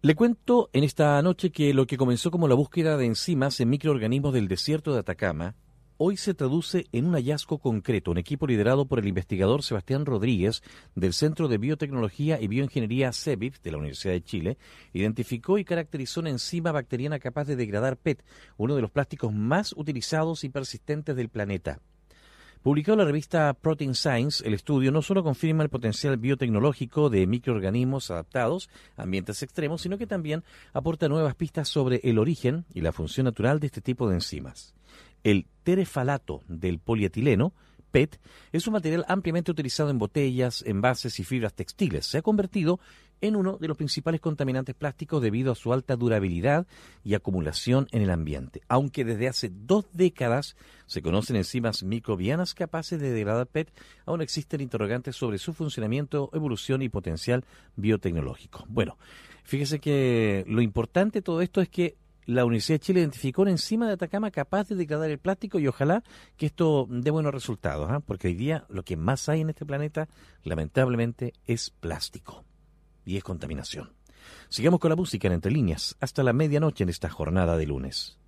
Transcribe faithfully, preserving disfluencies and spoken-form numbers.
Le cuento en esta noche que lo que comenzó como la búsqueda de enzimas en microorganismos del desierto de Atacama, hoy se traduce en un hallazgo concreto. Un equipo liderado por el investigador Sebastián Rodríguez del Centro de Biotecnología y Bioingeniería CEBIT de la Universidad de Chile identificó y caracterizó una enzima bacteriana capaz de degradar P E T, uno de los plásticos más utilizados y persistentes del planeta. Publicado en la revista Protein Science, el estudio no solo confirma el potencial biotecnológico de microorganismos adaptados a ambientes extremos, sino que también aporta nuevas pistas sobre el origen y la función natural de este tipo de enzimas. El terefalato del polietileno, P E T, es un material ampliamente utilizado en botellas, envases y fibras textiles. Se ha convertido en uno de los principales contaminantes plásticos debido a su alta durabilidad y acumulación en el ambiente. Aunque desde hace dos décadas se conocen enzimas microbianas capaces de degradar P E T, aún existen interrogantes sobre su funcionamiento, evolución y potencial biotecnológico. Bueno, fíjese que lo importante de todo esto es que la Universidad de Chile identificó una enzima de Atacama capaz de degradar el plástico y ojalá que esto dé buenos resultados, ¿eh? Porque hoy día lo que más hay en este planeta, lamentablemente, es plástico y es contaminación. Sigamos con la música en Entre Líneas hasta la medianoche en esta jornada de lunes.